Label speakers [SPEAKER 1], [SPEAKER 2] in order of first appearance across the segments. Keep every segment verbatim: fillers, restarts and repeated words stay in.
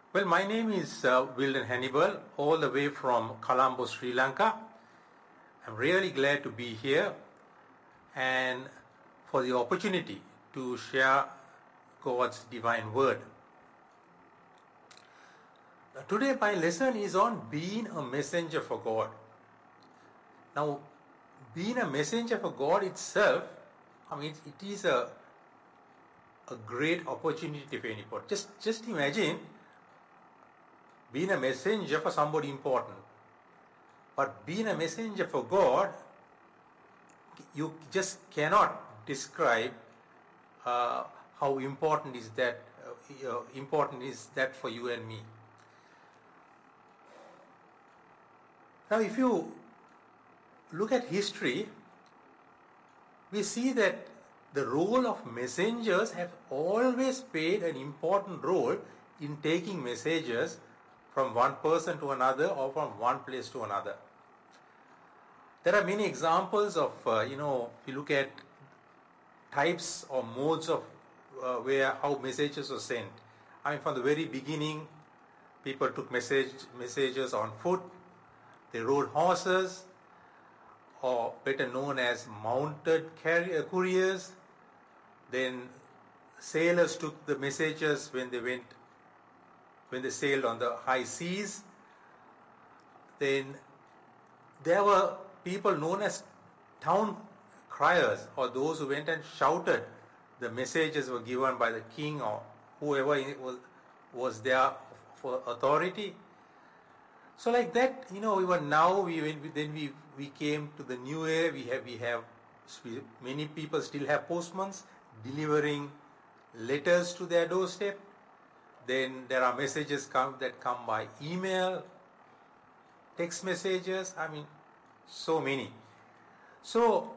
[SPEAKER 1] Well, my name is uh, Wilden Hannibal, all the way from Colombo, Sri Lanka. I'm really glad to be here and for the opportunity to share God's divine word. Now, today my lesson is on being a messenger for God. Now, being a messenger for God itself, I mean, it is a, a great opportunity for anybody. Just, just imagine being a messenger for somebody important. But being a messenger for God, you just cannot describe uh, how important is that uh, important is that for you and me. Now, if you look at history, we see that the role of messengers have always played an important role in taking messages from one person to another or from one place to another. There are many examples of, uh, you know, if you look at types or modes of uh, where how messages are sent. I mean, from the very beginning, people took message, messages on foot. They rode horses, or better known as mounted carrier, couriers. Then sailors took the messages when they went, when they sailed on the high seas. Then there were people known as town criers, or those who went and shouted. The messages were given by the king or whoever was, was there for authority. So like that, you know, even now, we when we, then we we came to the new era. We have we have many people still have postmen delivering letters to their doorstep. Then there are messages come that come by email, text messages. I mean, so many. So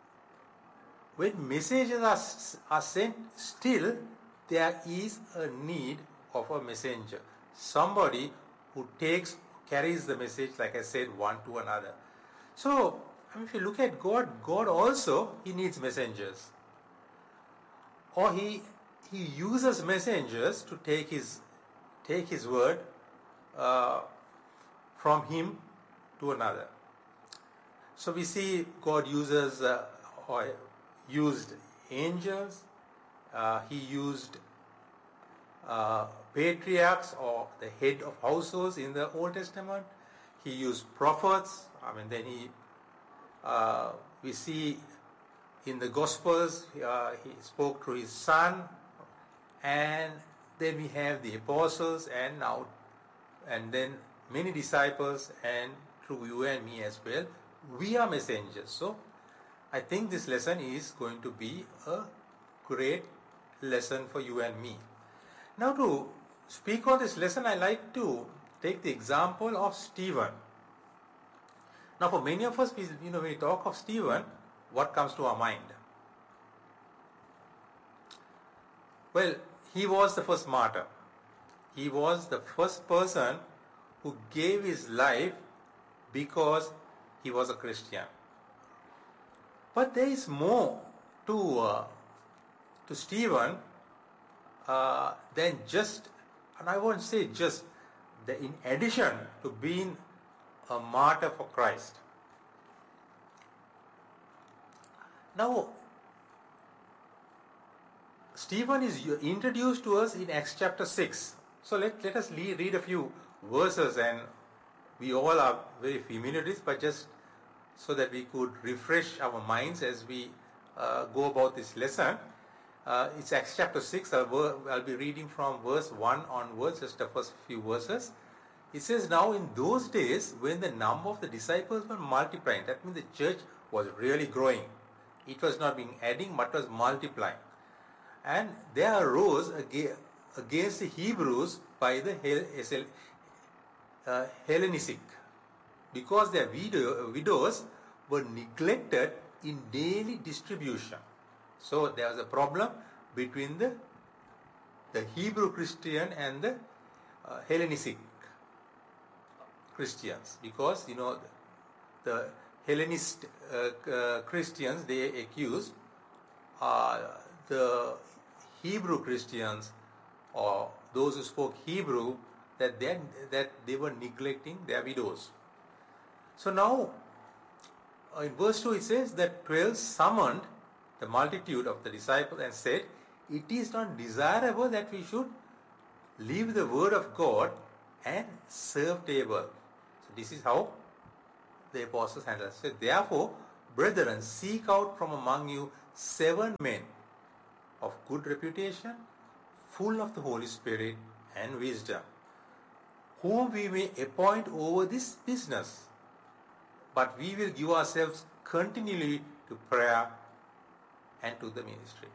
[SPEAKER 1] when messages are, are sent, still there is a need of a messenger, somebody who takes carries the message, like I said, one to another. So I mean, if you look at God, God also he needs messengers, or he he uses messengers to take his take his word uh, from him to another. So we see God uses uh, or used angels. Uh, he used uh, patriarchs or the head of households in the Old Testament. He used prophets. I mean, then he uh, we see in the Gospels uh, he spoke through his Son, and then we have the apostles, and now and then many disciples, and through you and me as well. We are messengers. So I think this lesson is going to be a great lesson for you and me. Now, to speak on this lesson, I like to take the example of Stephen. Now, for many of us, we, you know, when we talk of Stephen, what comes to our mind? Well, he was the first martyr. He was the first person who gave his life because he was a Christian. But there is more to uh, to Stephen uh, than just, and I won't say just, the, in addition to being a martyr for Christ. Now, Stephen is introduced to us in Acts chapter six. So let, let us read a few verses, and we all are very familiar with this, but just so that we could refresh our minds as we uh, go about this lesson. Uh, it's Acts chapter six. I'll, I'll be reading from verse one onwards, just the first few verses. It says, "Now in those days, when the number of the disciples were multiplying," that means the church was really growing. It was not being adding, but was multiplying. "And there arose against the Hebrews by the Hel- uh, Hellenistic, because their widow, widows were neglected in daily distribution." So there was a problem between the, the Hebrew Christian and the uh, Hellenistic Christians, because, you know, the, the Hellenist uh, uh, Christians, they accused uh, the Hebrew Christians, or those who spoke Hebrew, that they, that they were neglecting their widows. So now, uh, in verse two it says that twelve summoned the multitude of the disciples and said, "It is not desirable that we should leave the word of God and serve table." So this is how the apostles handled it. So therefore, brethren, seek out from among you seven men of good reputation, full of the Holy Spirit and wisdom, whom we may appoint over this business. But we will give ourselves continually to prayer and to the ministry.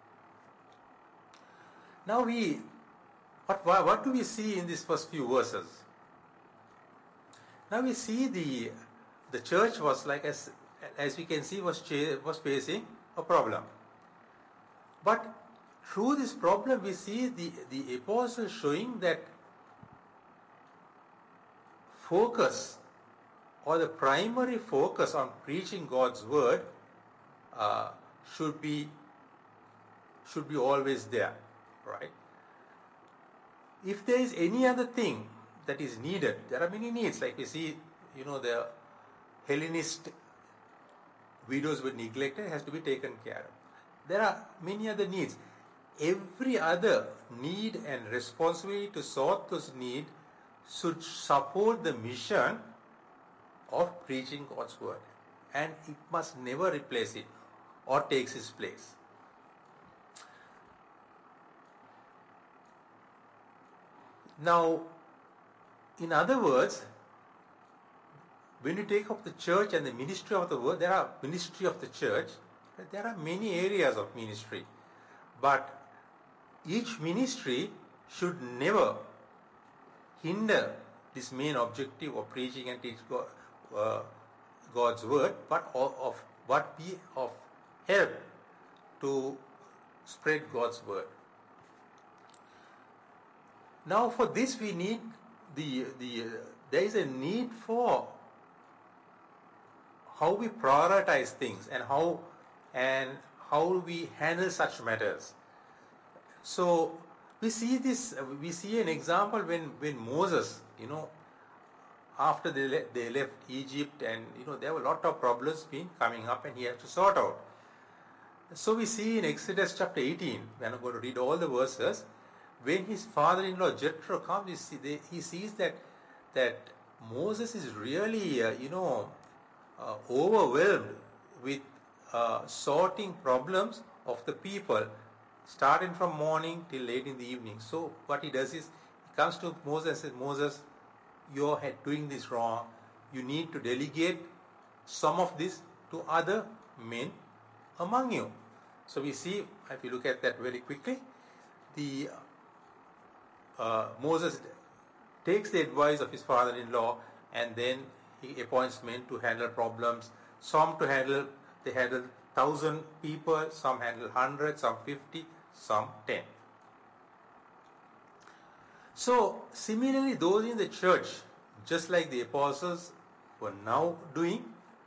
[SPEAKER 1] Now we, what, what do we see in these first few verses? Now we see the the church was like, as as we can see, was was facing a problem. But through this problem, we see the the apostles showing that focus, or the primary focus on preaching God's word uh, should be should be always there, right? If there is any other thing that is needed, there are many needs. Like we see, you know, the Hellenist widows were neglected, it has to be taken care of. There are many other needs. Every other need and responsibility to sort those needs should support the mission of preaching God's word, and it must never replace it or takes its place. Now, in other words, when you take up the church and the ministry of the word, there are ministry of the church, there are many areas of ministry, but each ministry should never hinder this main objective of preaching and teach God, uh, God's word, but of, of what be of help to spread God's word. Now, for this we need the the uh, there is a need for how we prioritize things and how and how we handle such matters. So we see this. We see an example when when Moses, you know, after they le- they left Egypt, and you know there were a lot of problems been coming up, and he had to sort out. So we see in Exodus chapter eighteen. We're not going to read all the verses. When his father-in-law Jethro comes, he, see, they, he sees that that Moses is really, uh, you know, uh, overwhelmed with uh, sorting problems of the people, starting from morning till late in the evening. So what he does is, he comes to Moses and says, "Moses, you're doing this wrong. You need to delegate some of this to other men among you." So we see, if you look at that very quickly, the uh, Moses takes the advice of his father-in-law, and then he appoints men to handle problems. Some to handle, they handle thousand people, some handle hundred, some fifty, some ten. So similarly, those in the church, just like the apostles were now doing,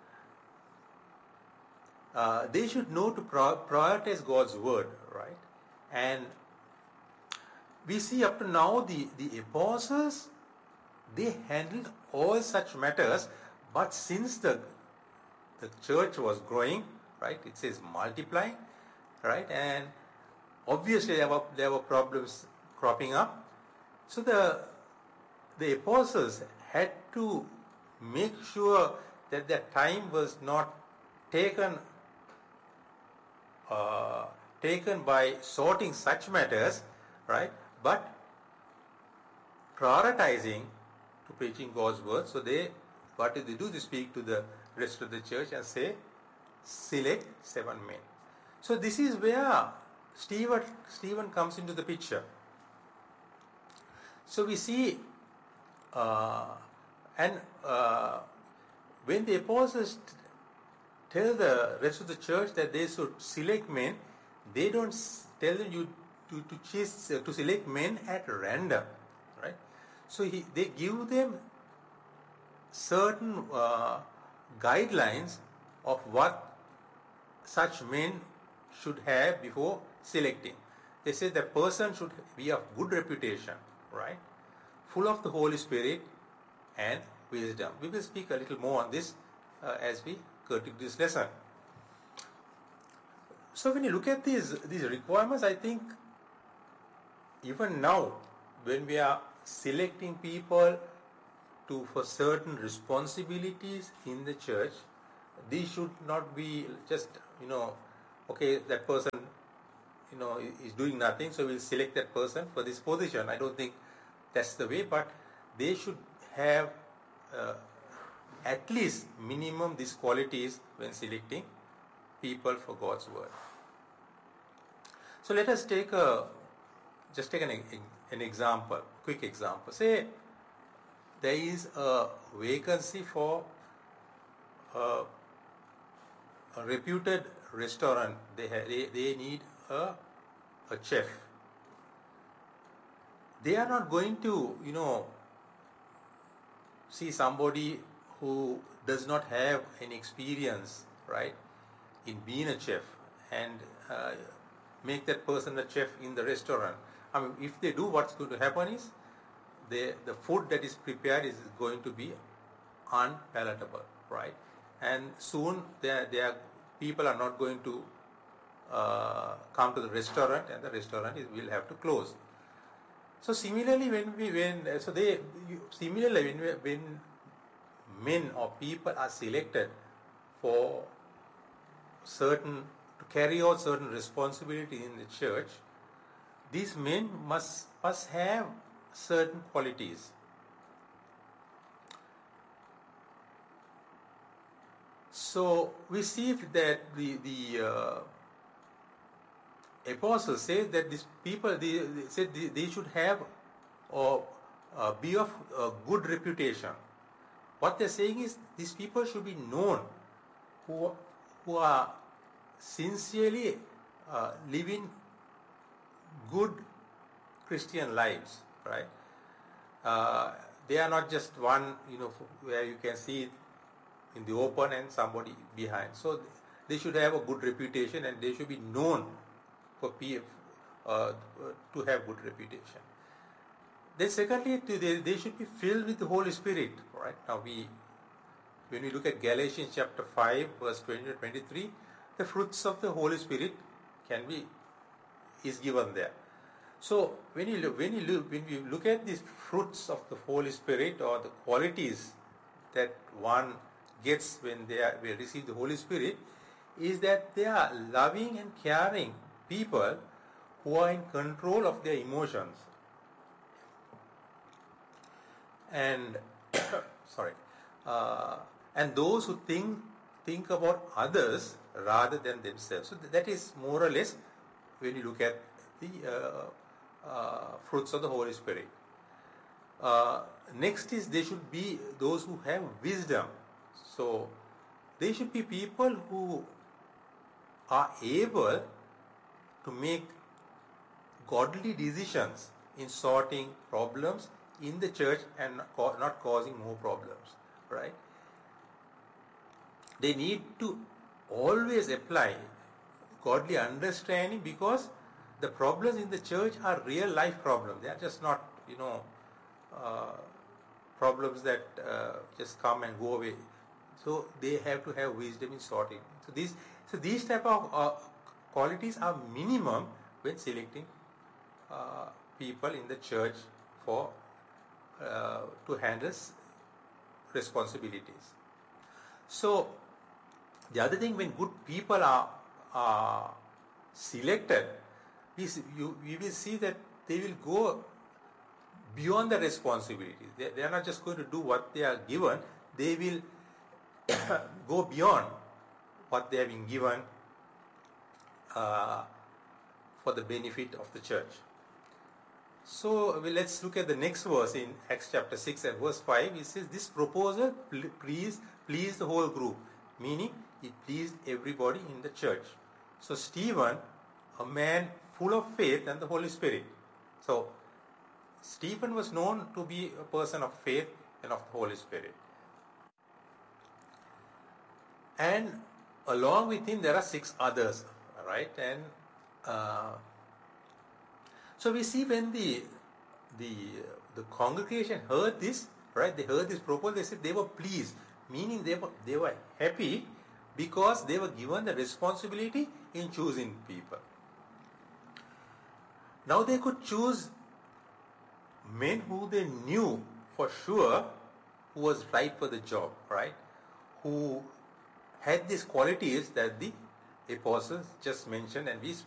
[SPEAKER 1] uh, they should know to prioritize God's word, right? And we see up to now the, the apostles, they handled all such matters, but since the the church was growing, right, it says multiplying, right, and obviously there were, there were problems cropping up. So the the apostles had to make sure that their time was not taken uh, taken by sorting such matters, right, but prioritizing to preaching God's word. So they, what did they do? They speak to the rest of the church and say, select seven men. So this is where Stephen, Stephen comes into the picture. So we see, uh, and uh, when the apostles tell the rest of the church that they should select men, they don't tell them you to to choose uh, to select men at random, right? So he, they give them certain uh, guidelines of what such men should have before selecting. They say the person should be of good reputation, right? full of the Holy Spirit and wisdom. We will speak a little more on this uh, as we go to this lesson. So when you look at these, these requirements, I think even now when we are selecting people to for certain responsibilities in the church, these should not be just, you know, okay, that person, you know, is doing nothing, so we'll select that person for this position. I don't think that's the way, but they should have uh, at least minimum these qualities when selecting people for God's word. So let us take a, just take an, an example, quick example. Say there is a vacancy for a, a reputed restaurant. They, have, they, they need a, a chef. They are not going to, you know, see somebody who does not have any experience, right, in being a chef, and uh, make that person a chef in the restaurant. I mean, if they do, what's going to happen is they, the food that is prepared is going to be unpalatable, right? And soon there, there people are not going to uh, come to the restaurant, and the restaurant is, will have to close. So similarly, when we when so they similarly when we, when men or people are selected for certain to carry out certain responsibility in the church, these men must must have certain qualities. So we see that the the uh, apostles say that these people they, they said they, they should have or uh, be of uh, good reputation. What they're saying is these people should be known who who are sincerely uh, living good Christian lives, right? Uh, they are not just one, you know, where you can see it in the open and somebody behind. So they should have a good reputation, and they should be known for P F uh, to have good reputation. Then secondly, they, they should be filled with the Holy Spirit, right? Now we, when we look at Galatians chapter five, verse twenty to twenty-three, the fruits of the Holy Spirit can be, is given there. So when you look, when you look, when we look at these fruits of the Holy Spirit, or the qualities that one gets when they are, they receive the Holy Spirit, is that they are loving and caring people who are in control of their emotions. And sorry, uh, and those who think think about others rather than themselves. So that is more or less when you look at the uh, uh, fruits of the Holy Spirit. Uh, next is they should be those who have wisdom. So they should be people who are able to make godly decisions in sorting problems in the church and not causing more problems, right? They need to always apply godly understanding, because the problems in the church are real life problems. They are just not, you know, uh, problems that uh, just come and go away. So they have to have wisdom in sorting. So these, so these type of uh, qualities are minimum when selecting uh, people in the church for uh, to handle responsibilities. So the other thing, when good people are, are selected, we, you, we will see that they will go beyond the responsibilities. They, they are not just going to do what they are given, they will go beyond what they have been given uh, for the benefit of the church. So well, let's look at the next verse in Acts chapter six and verse five. It says, this proposal pleased, pleased the whole group, meaning it pleased everybody in the church. So Stephen, a man full of faith and the Holy Spirit. So Stephen was known to be a person of faith and of the Holy Spirit. And along with him there are six others, right? And uh, so we see when the the the congregation heard this, right? They heard this proposal. They said they were pleased, meaning they were they were happy because they were given the responsibility in choosing people. Now they could choose men who they knew for sure who was right for the job, right? Who had these qualities that the apostles just mentioned and we